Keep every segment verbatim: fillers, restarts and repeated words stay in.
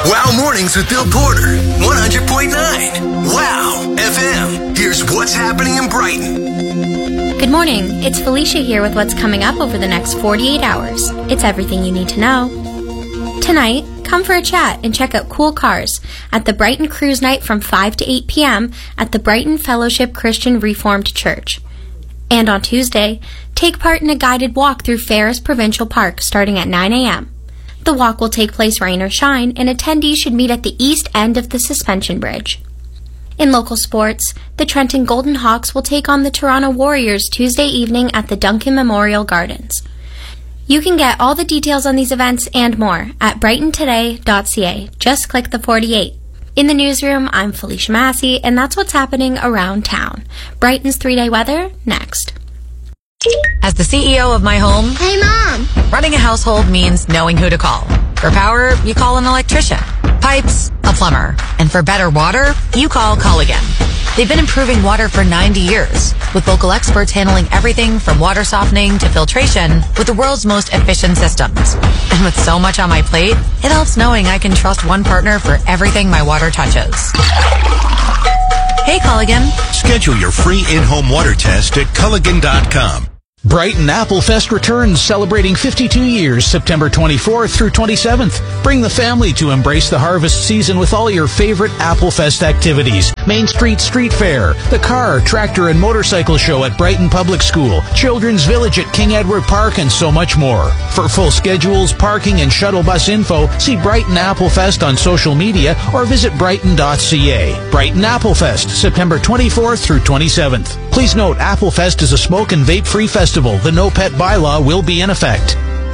Wow Mornings with Bill Porter, one hundred point nine. Wow F M. Here's what's happening in Brighton. Good morning. It's Felicia here with what's coming up over the next forty-eight hours. It's everything you need to know. Tonight, come for a chat and check out cool cars at the Brighton Cruise Night from five to eight p.m. at the Brighton Fellowship Christian Reformed Church. And on Tuesday, take part in a guided walk through Ferris Provincial Park starting at nine a.m. The walk will take place rain or shine, and attendees should meet at the east end of the suspension bridge. In local sports, the Trenton Golden Hawks will take on the Toronto Warriors Tuesday evening at the Duncan Memorial Gardens. You can get all the details on these events and more at brighton today dot c a. Just click the forty-eight. In the newsroom, I'm Felicia Massey, and that's what's happening around town. Brighton's three-day weather, next. As the C E O of my home, hey, Mom! Running a household means knowing who to call. For power, you call an electrician. Pipes, a plumber. And for better water, you call Culligan. They've been improving water for ninety years, with local experts handling everything from water softening to filtration with the world's most efficient systems. And with so much on my plate, it helps knowing I can trust one partner for everything my water touches. Hey, Culligan. Schedule your free in-home water test at Culligan dot com. Brighton Apple Fest returns, celebrating fifty-two years, September twenty-fourth through twenty-seventh. Bring the family to embrace the harvest season with all your favorite Apple Fest activities. Main Street Street Fair, the car, tractor, and motorcycle show at Brighton Public School, Children's Village at King Edward Park, and so much more. For full schedules, parking, and shuttle bus info, see Brighton Apple Fest on social media or visit brighton dot c a. Brighton Apple Fest, September twenty-fourth through twenty-seventh. Please note, Apple Fest is a smoke and vape-free festival. The No Pet bylaw will be in effect.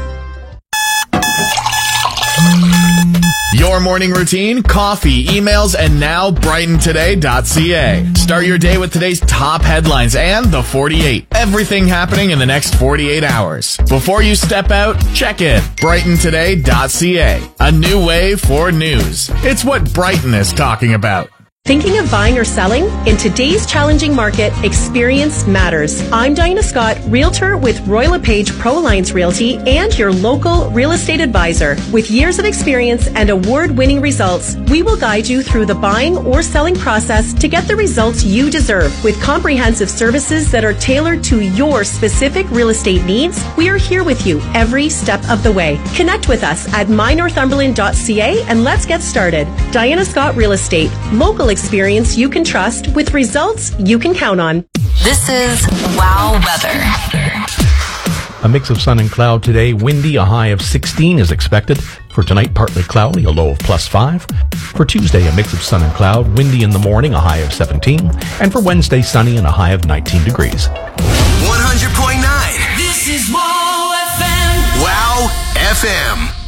Your morning routine, coffee, emails, and now brighton today dot c a. Start your day with today's top headlines and the forty-eight. Everything happening in the next forty-eight hours. Before you step out, check in. brighton today dot c a. A new way for news. It's what Brighton is talking about. Thinking of buying or selling? In today's challenging market, experience matters. I'm Diana Scott, Realtor with Royal LePage Pro Alliance Realty and your local real estate advisor. With years of experience and award-winning results, we will guide you through the buying or selling process to get the results you deserve. With comprehensive services that are tailored to your specific real estate needs, we are here with you every step of the way. Connect with us at my northumberland dot c a and let's get started. Diana Scott Real Estate, local experience you can trust with results you can count on. This is Wow Weather. A mix of sun and cloud today. Windy, a high of sixteen is expected. For tonight, partly cloudy, a low of plus five. For Tuesday, a mix of sun and cloud. Windy in the morning, a high of seventeen. And for Wednesday, sunny and a high of nineteen degrees. one hundred point nine. This is Wow F M. Wow F M.